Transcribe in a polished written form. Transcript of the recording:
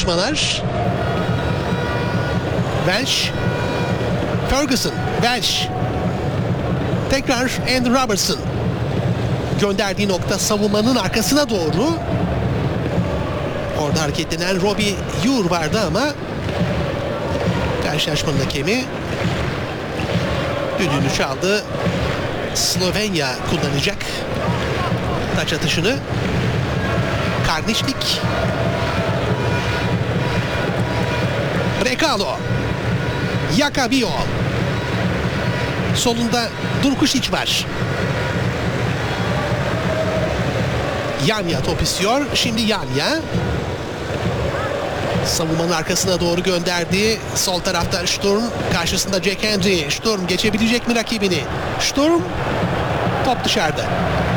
çalışmalar. Welsh. Ferguson. Welsh. Tekrar Andrew Robertson. Gönderdiği nokta savunmanın arkasına doğru. Orada hareketlenen Robbie Ure vardı ama karşılaşmanın hakemi düdüğünü çaldı. Slovenya kullanacak taç atışını. Karnišnik. Brekalo. Yakabio. Solunda Durkušić var. Yanya top istiyor. Şimdi Yanya. Savunmanın arkasına doğru gönderdi. Sol tarafta Sturm. Karşısında Jack Hendry. Sturm geçebilecek mi rakibini? Sturm. Top dışarıda.